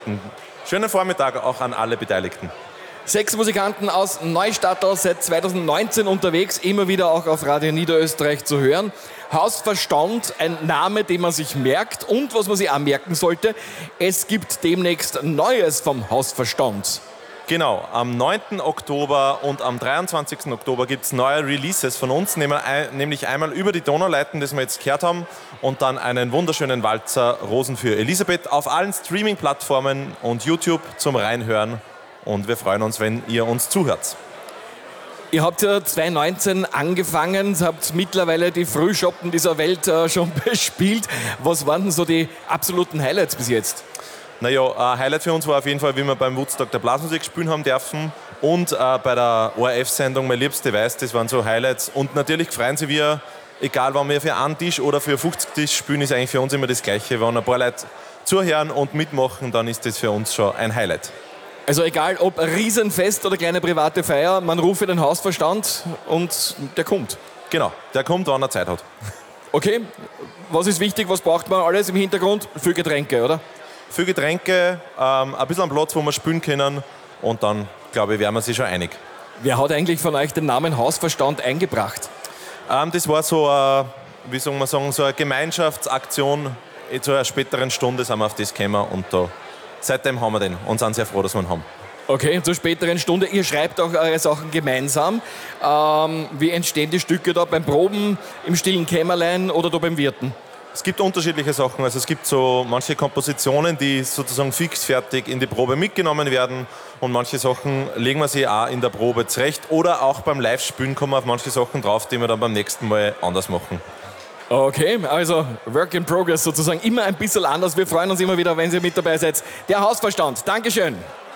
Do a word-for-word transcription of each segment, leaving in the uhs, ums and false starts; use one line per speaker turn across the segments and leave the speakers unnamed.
Schönen Vormittag auch an alle Beteiligten.
Sechs Musikanten aus Neustattel, seit zweitausendneunzehn unterwegs, immer wieder auch auf Radio Niederösterreich zu hören. Hausverstand, ein Name, den man sich merkt, und was man sich auch merken sollte, es gibt demnächst Neues vom Hausverstand.
Genau, am neunten Oktober und am dreiundzwanzigsten Oktober gibt es neue Releases von uns, nämlich einmal über die Donauleiten, das wir jetzt gehört haben, und dann einen wunderschönen Walzer Rosen für Elisabeth auf allen Streaming-Plattformen und YouTube zum Reinhören. Und wir freuen uns, wenn ihr uns zuhört.
Ihr habt ja zweitausendneunzehn angefangen, habt mittlerweile die Frühschoppen dieser Welt äh, schon bespielt. Was waren denn so die absoluten Highlights bis jetzt?
Naja, ein Highlight für uns war auf jeden Fall, wie wir beim Woodstock der Blasmusik spielen haben dürfen, und äh, bei der O R F-Sendung Mein Liebste weiß, das waren so Highlights. Und natürlich freuen sich wir, egal wann wir für einen Tisch oder für fünfzig Tisch spielen, ist eigentlich für uns immer das Gleiche. Wenn ein paar Leute zuhören und mitmachen, dann ist das für uns schon ein Highlight.
Also egal ob Riesenfest oder kleine private Feier, man ruft den Hausverstand und der kommt.
Genau, der kommt, wann er Zeit hat.
Okay, was ist wichtig, was braucht man alles im Hintergrund? Viel Getränke, oder?
Viel Getränke, ähm, ein bisschen am Platz, wo wir spielen können, und dann, glaube ich, wären wir sich schon einig.
Wer hat eigentlich von euch den Namen Hausverstand eingebracht?
Ähm, das war so eine, wie soll man sagen, so eine Gemeinschaftsaktion. Zu einer späteren Stunde sind wir auf das gekommen, und da, seitdem haben wir den und sind sehr froh, dass wir ihn haben.
Okay, zur späteren Stunde. Ihr schreibt auch eure Sachen gemeinsam. Ähm, wie entstehen die Stücke da beim Proben, im stillen Kämmerlein oder da beim Wirten?
Es gibt unterschiedliche Sachen. Also es gibt so manche Kompositionen, die sozusagen fixfertig in die Probe mitgenommen werden, und manche Sachen legen wir sich auch in der Probe zurecht. Oder auch beim Live-Spielen kommen wir auf manche Sachen drauf, die wir dann beim nächsten Mal anders machen.
Okay, also Work in Progress sozusagen, immer ein bisschen anders. Wir freuen uns immer wieder, wenn ihr mit dabei seid. Der Hausverstand, Dankeschön.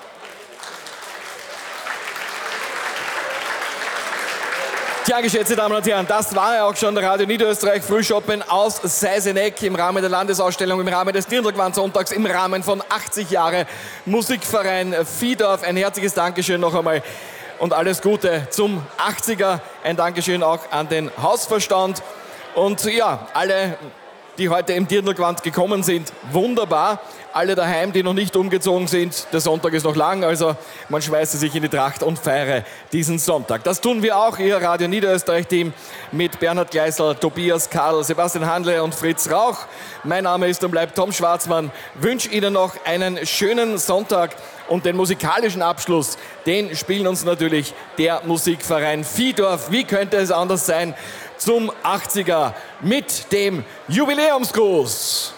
Tja, geschätzte Damen und Herren, das war ja auch schon der Radio Niederösterreich Frühschoppen aus Seiseneck im Rahmen der Landesausstellung, im Rahmen des Dirndl-Gewand-Sonntags, im Rahmen von achtzig Jahre Musikverein Viehdorf. Ein herzliches Dankeschön noch einmal und alles Gute zum achtziger. Ein Dankeschön auch an den Hausverstand. Und ja, alle, die heute im Dirndl-Gewand gekommen sind, wunderbar. Alle daheim, die noch nicht umgezogen sind, der Sonntag ist noch lang, also man schweiße sich in die Tracht und feiere diesen Sonntag. Das tun wir auch, Ihr Radio Niederösterreich-Team mit Bernhard Gleisel, Tobias Kadl, Sebastian Handle und Fritz Rauch. Mein Name ist und bleibt Tom Schwarzmann. Wünsche Ihnen noch einen schönen Sonntag, und den musikalischen Abschluss, den spielen uns natürlich der Musikverein Viehdorf. Wie könnte es anders sein? Zum achtziger mit dem Jubiläumsgruß.